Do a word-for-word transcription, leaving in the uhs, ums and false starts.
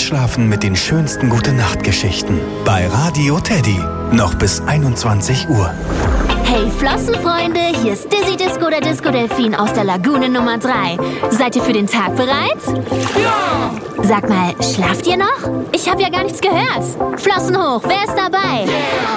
Einschlafen mit den schönsten Gute-Nacht-Geschichten. Bei Radio Teddy. Noch bis einundzwanzig Uhr. Hey Flossenfreunde, hier ist Dizzy Disco, der Disco-Delfin aus der Lagune Nummer drei. Seid ihr für den Tag bereit? Ja! Sag mal, schlaft ihr noch? Ich habe ja gar nichts gehört. Flossen hoch, wer ist dabei? Yeah.